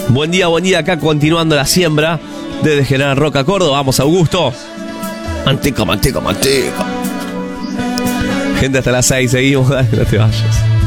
Buen día, acá continuando la siembra desde General Roca, Córdoba. Vamos, Augusto. Manteca. Gente, hasta las 6 seguimos, dale, no te vayas.